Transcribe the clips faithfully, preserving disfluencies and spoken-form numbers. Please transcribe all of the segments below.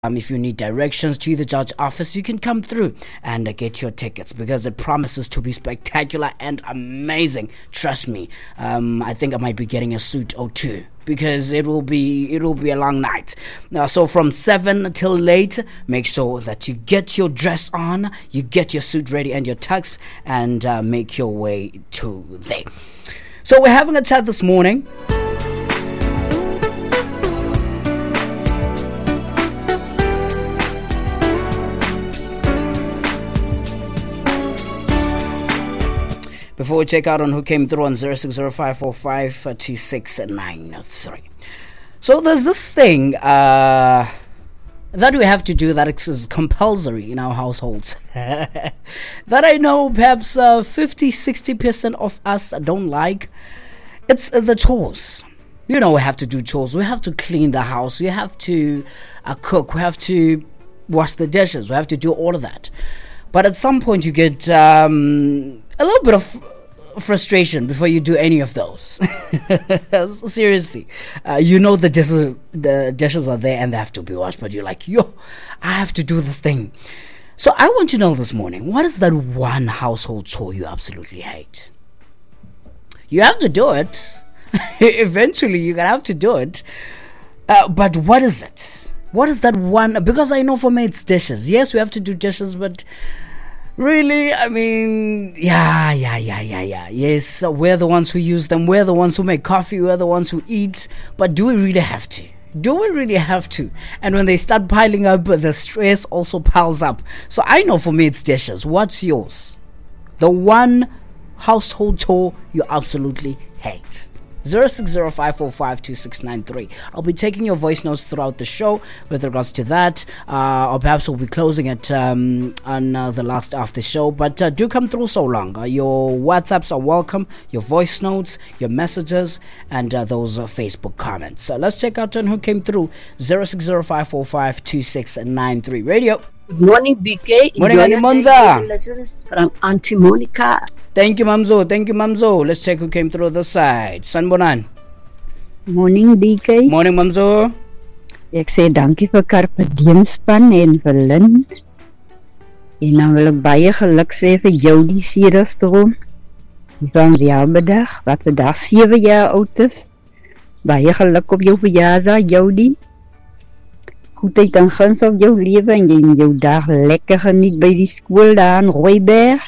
Um, if you need directions to the judge office, you can come through and uh, get your tickets because it promises to be spectacular and amazing. Trust me. Um, I think I might be getting a suit or two because it will be it will be a long night. Now, so from seven till late, make sure that you get your dress on, you get your suit ready and your tux, and uh, make your way to there. So we're having a chat this morning. Before we check out on who came through on zero six zero five four five two six nine three. So there's this thing uh, that we have to do that is compulsory in our households. That I know perhaps uh, fifty to sixty percent of us don't like. It's uh, the chores. You know, we have to do chores. We have to clean the house. We have to uh, cook. We have to wash the dishes. We have to do all of that. But at some point you get um, a little bit of frustration before you do any of those. Seriously. Uh, you know the dishes, the dishes are there and they have to be washed, but you're like, yo, I have to do this thing. So I want to know this morning, what is that one household chore you absolutely hate? You have to do it. Eventually you're going to have to do it. Uh, but what is it? What is that one? Because I know for me it's dishes. Yes, we have to do dishes, but really, I mean, yeah, yeah, yeah, yeah, yeah. Yes, we're the ones who use them. We're the ones who make coffee. We're the ones who eat. But do we really have to? Do we really have to? And when they start piling up, the stress also piles up. So I know for me it's dishes. What's yours? The one household chore you absolutely hate. zero six zero five four five two six nine three. I'll be taking your voice notes throughout the show with regards to that. Uh, or perhaps we'll be closing it um, on uh, the last after show. But uh, do come through so long. Uh, your WhatsApps are welcome. Your voice notes, your messages, and uh, those uh, Facebook comments. So let's check out on who came through. zero six zero five four five two six nine three. Radio. Good morning, B K. Morning, Auntie Monza. From Auntie Monica. Thank you, Mamzo. Thank you, Mamzo. Let's check who came through the side. Sanbonan. Morning, B K. Morning, Mamzo. Ek sê dankie vir Carpe Diem span en vir Lynn. En dan wil ek baie geluk sê vir Jody Sierastroom. Die van verjaardag, wat vandag sewe jaar oud is. Baie geluk op jou verjaardag, Jody. Goedheid en guns op jou lewe en jy moet jou dag lekker geniet by die skool daar in Rooiberg.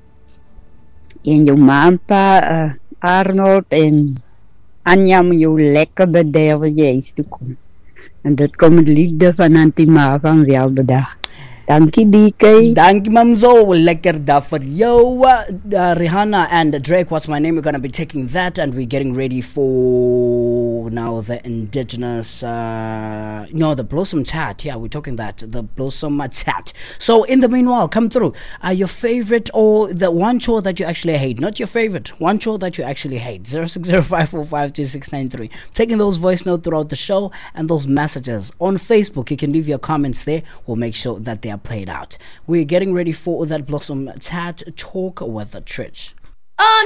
En jou ma en pa, uh, Arnold en Anja moet jou lekker bederf as jy huis toe kom. En dit kom met liefde van Auntie Ma van Welbedag. Dankie, B K. Dankie, Mamzo. Lekker dag vir jou. Uh, Rihanna and Drake, What's My Name? We're going to be taking that and we're getting ready for now the indigenous, uh, no, the Blossom Chat. Yeah, we're talking that, the Blossom Chat. So in the meanwhile, come through. Uh, your favorite or the one chore that you actually hate. Not your favorite, one chore that you actually hate. zero six zero five four five two six nine three. Taking those voice notes throughout the show and those messages. On Facebook, you can leave your comments there. We'll make sure that they are played out. We're getting ready for that Blossom Chat talk with Trish.